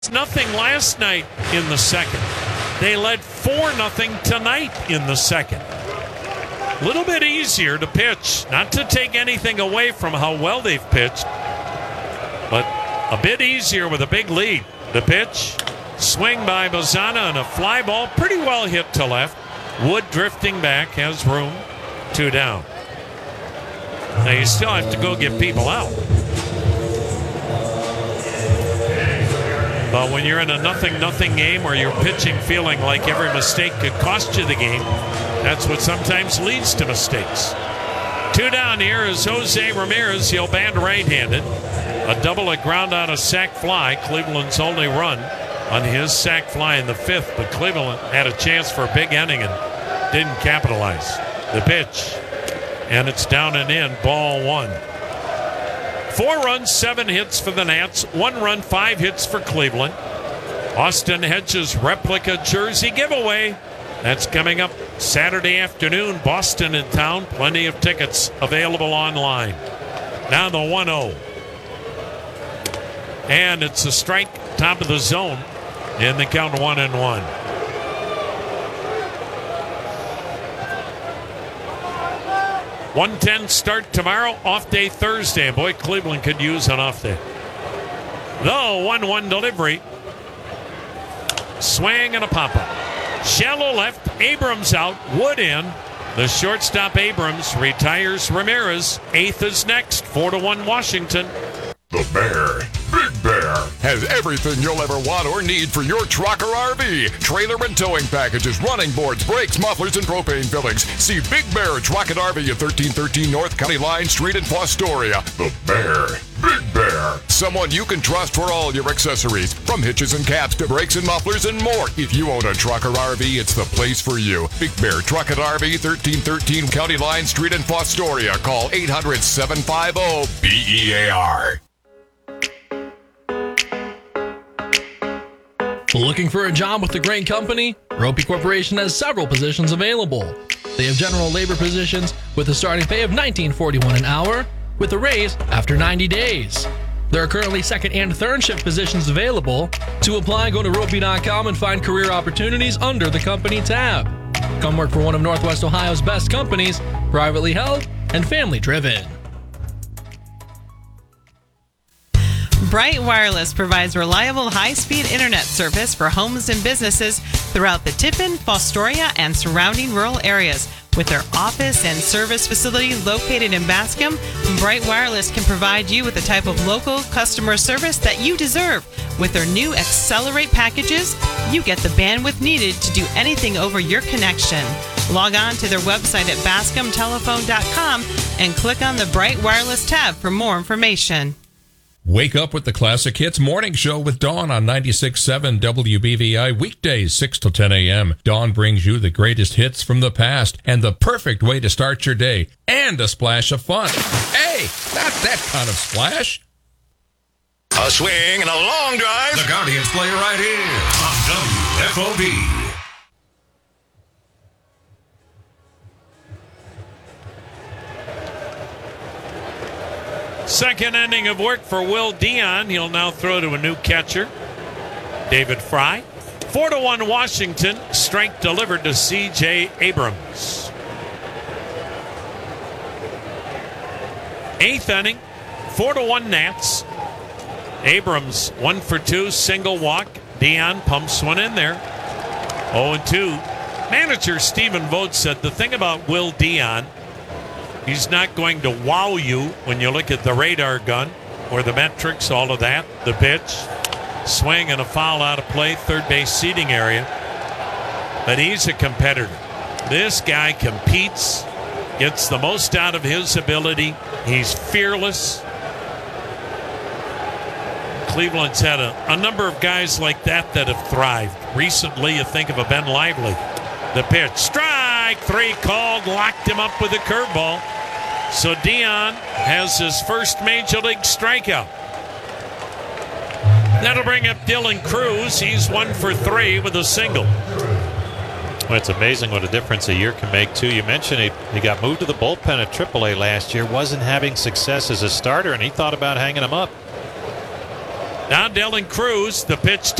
Nothing last night in the second. They led 4-0 tonight in the second. A little bit easier to pitch, not to take anything away from how well they've pitched, but a bit easier with a big lead. The pitch, swing by Bazana and a fly ball, pretty well hit to left. Wood drifting back, has room, 2 down. Now you still have to go get people out. But when you're in a 0-0 game where you're pitching feeling like every mistake could cost you the game, that's what sometimes leads to mistakes. 2 down here is Jose Ramirez. He'll bat right-handed. A double, a ground on a sac fly. Cleveland's only run on his sac fly in the 5th, but Cleveland had a chance for a big inning and didn't capitalize. The pitch, and it's down and in, ball 1. 4 runs, 7 hits for the Nats. 1 run, 5 hits for Cleveland. Austin Hedges replica jersey giveaway. That's coming up Saturday afternoon. Boston in town. Plenty of tickets available online. Now the 1-0. And it's a strike, top of the zone. In the count 1-1. .110 start tomorrow, off day Thursday. Boy, Cleveland could use an off day. The 1-1 delivery. Swing and a pop-up. Shallow left, Abrams out, Wood in. The shortstop Abrams retires Ramirez. 8th is next, 4-1 Washington. The Bear, Big Bear, has everything you'll ever want or need for your truck or RV. Trailer and towing packages, running boards, brakes, mufflers, and propane fillings. See Big Bear Truck and RV at 1313 North County Line Street in Fostoria. The Bear, Big Bear. Someone you can trust for all your accessories. From hitches and caps to brakes and mufflers and more. If you own a truck or RV, it's the place for you. Big Bear Truck and RV, 1313 County Line Street in Fostoria. Call 800-750-BEAR. Looking for a job with a great company? Ropey Corporation has several positions available. They have general labor positions with a starting pay of $19.41 an hour with a raise after 90 days. There are currently second and third shift positions available. To apply, go to ropey.com and find career opportunities under the company tab. Come work for one of Northwest Ohio's best companies, privately held and family driven. Bright Wireless provides reliable high-speed internet service for homes and businesses throughout the Tiffin, Fostoria, and surrounding rural areas. With their office and service facility located in Bascom, Bright Wireless can provide you with the type of local customer service that you deserve. With their new Accelerate packages, you get the bandwidth needed to do anything over your connection. Log on to their website at bascomtelephone.com and click on the Bright Wireless tab for more information. Wake up with the Classic Hits Morning Show with Dawn on 96.7 WBVI, weekdays 6 to 10 a.m. Dawn brings you the greatest hits from the past and the perfect way to start your day, and a splash of fun. Hey, not that kind of splash. A swing and a long drive. The Guardians play right here on WFOB. Second inning of work for Will Dion. He'll now throw to a new catcher, David Fry. 4-1 Washington. Strike delivered to C.J. Abrams. 8th inning, 4-1 Nats. Abrams 1 for 2, single walk. Dion pumps one in there. 0-2. Manager Stephen Vogt said the thing about Will Dion, he's not going to wow you when you look at the radar gun or the metrics, all of that. The pitch, swing and a foul out of play, third base seating area. But he's a competitor. This guy competes, gets the most out of his ability. He's fearless. Cleveland's had a number of guys like that have thrived. Recently, you think of a Ben Lively. The pitch, strike 3 called, locked him up with a curveball. So Dion has his first major league strikeout. That'll bring up Dylan Cruz. He's 1 for 3 with a single. Well, it's amazing what a difference a year can make, too. You mentioned he got moved to the bullpen at AAA last year, wasn't having success as a starter, and he thought about hanging him up. Now Dylan Cruz, the pitch